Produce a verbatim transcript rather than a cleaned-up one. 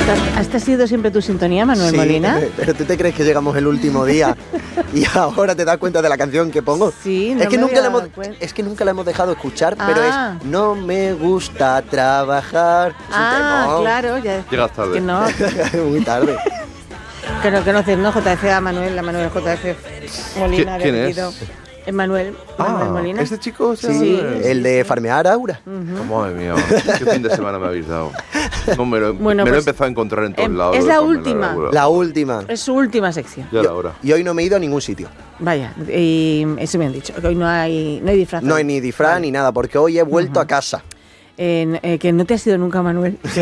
¿Esta ha sido siempre tu sintonía, Manuel Sí, Molina? Pero ¿tú te crees que llegamos el último día y ahora te das cuenta de la canción que pongo? Sí, no es que me nunca había la hemos, dado cuenta. es que nunca la hemos dejado escuchar, pero Ah. es no me gusta trabajar. Es un Ah, temón. claro, ya. Llegas tarde. Que no, Muy tarde. que no, que no, no J F a Manuel, la Manuel J F Molina. ¿Quién de es? apellido. Es Manuel, Manuel Ah, Molina. ¿este chico? Sí, Sí, el de farmear Aura. Ujú. Madre mía, qué fin de semana me habéis dado. No, me lo, Bueno, me lo he pues, empezado a encontrar en todos em, lados. es lo la de Pamela última. Laura. La última. Es su última sección. Ya era hora. Y hoy no me he ido a ningún sitio. Vaya, y eso me han dicho, que hoy no hay, no hay disfraz. No hay ni disfraz ni nada, porque hoy he vuelto a casa. En- eh, que no te has ido nunca, Manuel.